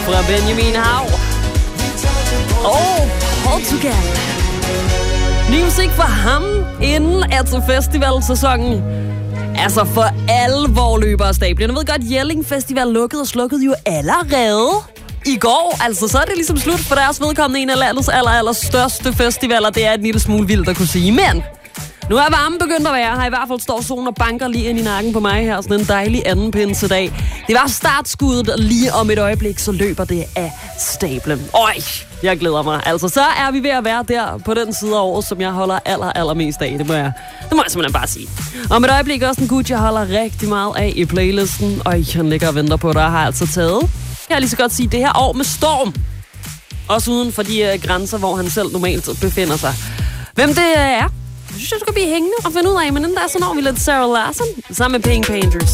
fra Benjamin Hav og Portugal. Ny musik for ham inden at festivalsæsonen altså for alvor løber af stablen. Jeg ved godt, Jelling Festival lukkede og slukkede jo allerede i går. Altså, så er det ligesom slut for deres vedkommende. En af landets allerstørste festivaler. Det er en lille smule vildt at kunne sige. Men nu er varmen begyndt at være her. I hvert fald står solen og banker lige ind i nakken på mig her. Sådan en dejlig anden pinsedag. Det var startskuddet, og lige om et øjeblik, så løber det af stablen. Øj, jeg glæder mig. Altså, så er vi ved at være der på den side af året, som jeg holder allermest af. Det må jeg simpelthen bare sige. Om et øjeblik også en gut, jeg holder rigtig meget af i playlisten. Og han ligger og venter på dig, har altså taget. Jeg kan lige så godt sige, det her år med storm. Også uden for de grænser, hvor han selv normalt befinder sig. Hvem det er, jeg synes, jeg skal blive hængende og finde ud af. Men inden der, så når vi lidt Sarah Larsen sammen med Pink Painters.